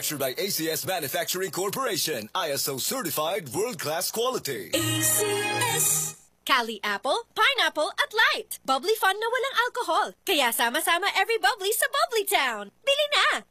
Manufactured by ACS Manufacturing Corporation. ISO certified world-class quality. ACS. Cali Apple, Pineapple at Light. Bubbly fun na walang alcohol. Kaya sama-sama every bubbly sa Bubbly Town. Bili na!